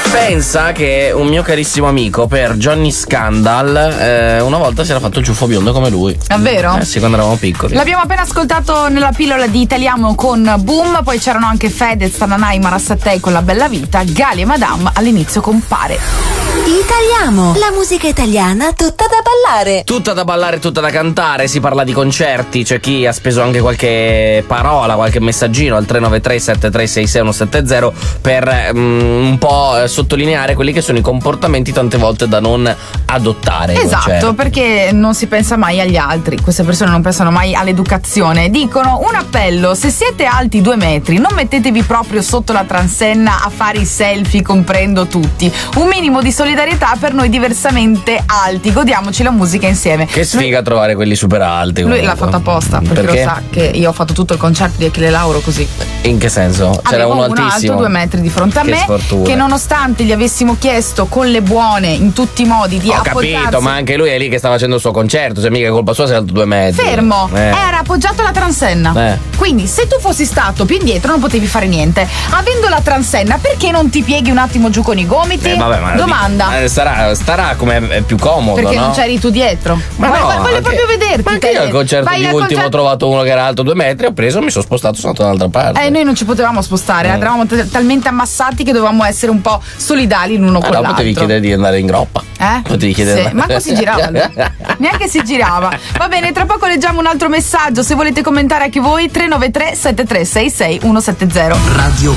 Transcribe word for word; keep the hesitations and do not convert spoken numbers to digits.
Pensa che un mio carissimo amico per Johnny Scandal eh, una volta si era fatto il ciuffo biondo come lui. Davvero? Eh sì, quando eravamo piccoli. L'abbiamo appena ascoltato nella pillola di Italiamo con Boom, poi c'erano anche Fedez, Tananai, Marasattei con La Bella Vita, Gali e Madame all'inizio con Pare. Italiamo, la musica italiana tutta da ballare. Tutta da ballare, tutta da cantare, si parla di concerti, c'è chi ha speso anche qualche parola, qualche messaggino al tre nove tre sette tre sei sei uno sette zero per um, un po' sottolineare quelli che sono i comportamenti tante volte da non adottare. Esatto, concerti. Perché non si pensa mai agli altri, queste persone non pensano mai all'educazione. Dicono un appello: se siete alti due metri non mettetevi proprio sotto la transenna a fare i selfie, comprendo tutti. Un minimo di solidarietà per noi diversamente alti, godiamoci la musica insieme. Che sfiga lui, trovare quelli super alti. Lui l'ha fatto apposta, perché, perché lo sa che io ho fatto tutto il concerto di Achille Lauro così. In che senso? C'era Avevo uno uno altissimo, alto due metri di fronte a che me, sfortuna. che nonostante gli avessimo chiesto con le buone in tutti i modi di Ho appoggiarsi. capito, ma anche lui è lì che sta facendo il suo concerto, cioè mica è colpa sua se è alto due metri. Fermo, eh. era appoggiato alla transenna. Eh. Quindi se tu fossi stato più indietro non potevi fare niente. Avendo la transenna, perché non ti pieghi un attimo giù con i gomiti? Eh, vabbè, ma Domanda. eh, starà, starà come è più comodo, Perché no? non c'eri tu dietro? Ma Voglio, no, voglio anche- proprio vederti. Ma anche te. io al concerto Vai di al ultimo concerto- ho trovato uno che era alto due metri, ho preso, mi sono spostato, sono andato dall'altra parte. Eh, noi non ci potevamo spostare, Mm. eravamo t- talmente ammassati che dovevamo essere un po' solidali l'uno Ah, con no, l'altro. potevi chiedere di andare in groppa. Eh? Potevi chiedere. Sì, manco si girava lui. Neanche si girava. Va bene, tra poco leggiamo un altro messaggio. Se volete commentare anche voi, tre nove tre sette tre sei sei uno sette zero. Radio